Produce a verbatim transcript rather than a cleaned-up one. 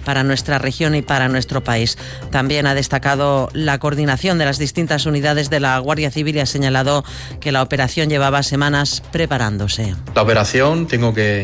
para nuestra región y para nuestro país. También ha destacado la coordinación de las distintas unidades de la Guardia Civil y ha señalado que la operación llevaba semanas preparándose. La operación, tengo que